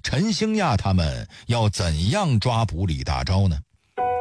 陈兴亚他们要怎样抓捕李大钊呢？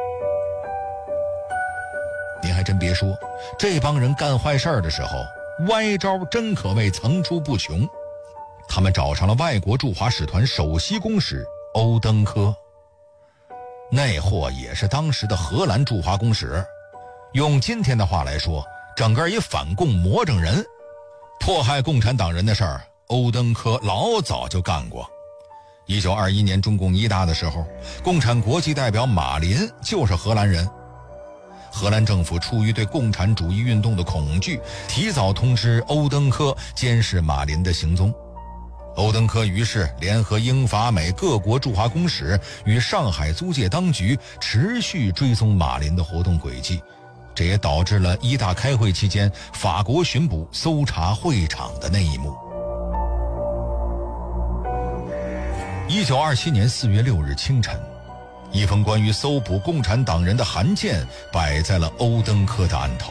您还真别说，这帮人干坏事的时候，歪招真可谓层出不穷。他们找上了外国驻华使团首席公使欧登科，那货也是当时的荷兰驻华公使，用今天的话来说，整个一反共魔怔人。迫害共产党人的事儿，欧登科老早就干过。1921年中共一大的时候，共产国际代表马林就是荷兰人。荷兰政府出于对共产主义运动的恐惧，提早通知欧登科监视马林的行踪。欧登科于是联合英法美各国驻华公使与上海租界当局持续追踪马林的活动轨迹，这也导致了一大开会期间法国巡捕搜查会场的那一幕。1927年4月6日清晨，一封关于搜捕共产党人的函件摆在了欧登科的案头。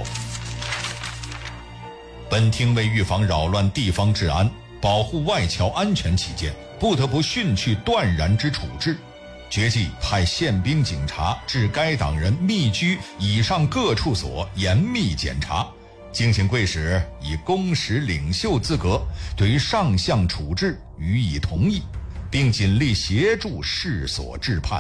本厅为预防扰乱地方治安，保护外侨安全起见，不得不训去断然之处置，决计派宪兵警察至该党人密居以上各处所严密检查，敬请贵使以公使领袖资格对于上项处置予以同意，并尽力协助市所治判。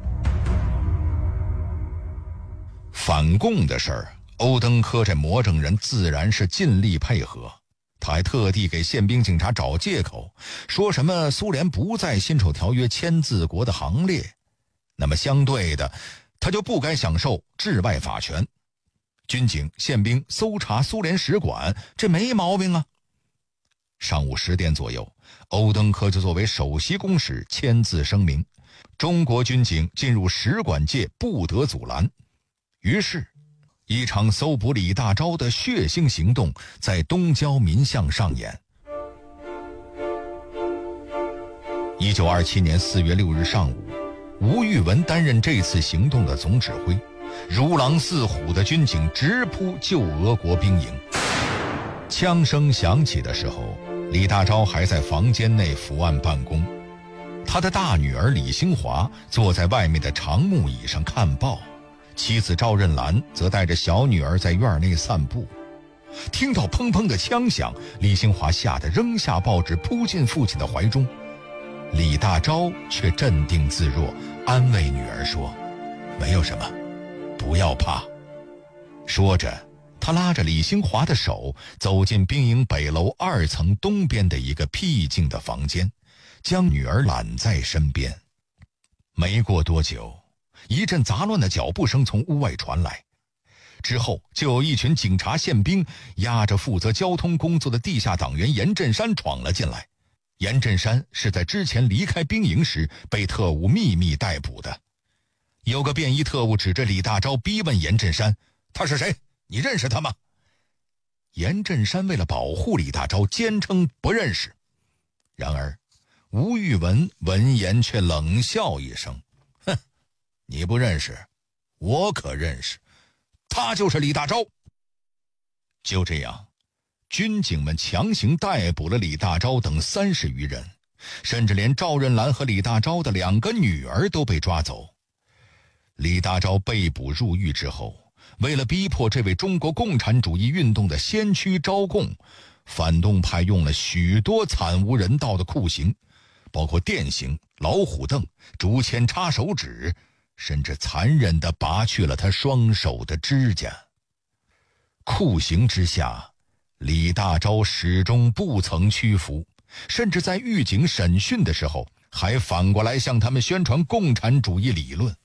反共的事儿，欧登科这魔怔人自然是尽力配合。他还特地给宪兵警察找借口，说什么苏联不在辛丑条约签字国的行列，那么相对的，他就不该享受治外法权。军警、宪兵搜查苏联使馆，这没毛病啊。上午10点左右，欧登科就作为首席公使签字声明，中国军警进入使馆界不得阻拦。于是一场搜捕李大钊的血腥行动在东郊民巷上演。1927年4月6日上午，吴玉文担任这次行动的总指挥，如狼似虎的军警直扑旧俄国兵营。枪声响起的时候，李大钊还在房间内伏案办公，他的大女儿李兴华坐在外面的长木椅上看报，妻子赵任兰则带着小女儿在院内散步。听到砰砰的枪响，李兴华吓得扔下报纸扑进父亲的怀中。李大钊却镇定自若，安慰女儿说：“没有什么，不要怕。”说着，他拉着李兴华的手走进兵营北楼2层东边的一个僻静的房间，将女儿揽在身边。没过多久，一阵杂乱的脚步声从屋外传来，之后就有一群警察宪兵押着负责交通工作的地下党员严振山闯了进来。严振山是在之前离开兵营时被特务秘密逮捕的。有个便衣特务指着李大钊逼问严振山：“他是谁？你认识他吗？”严振山为了保护李大钊，坚称不认识。然而吴玉文闻言却冷笑一声：“哼，你不认识，我可认识，他就是李大钊。”就这样，军警们强行逮捕了李大钊等30余人，甚至连赵任兰和李大钊的2个女儿都被抓走。李大钊被捕入狱之后，为了逼迫这位中国共产主义运动的先驱招供，反动派用了许多惨无人道的酷刑，包括电刑、老虎凳、竹签插手指，甚至残忍地拔去了他双手的指甲。酷刑之下，李大钊始终不曾屈服，甚至在狱警审讯的时候，还反过来向他们宣传共产主义理论。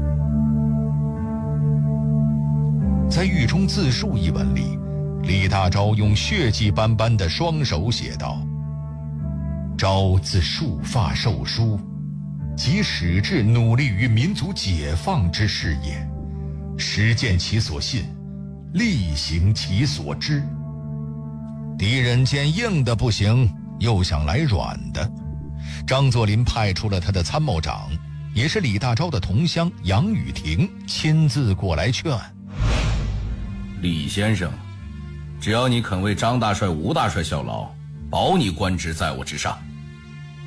在狱中自述一文里，李大钊用血迹斑斑的双手写道：“钊自束发受书，即始志努力于民族解放之事业，实践其所信，力行其所知。敌人见硬的不行，又想来软的。张作霖派出了他的参谋长，也是李大钊的同乡杨宇霆，亲自过来劝： 李先生，只要你肯为张大帅、吴大帅效劳，保你官职在我之上。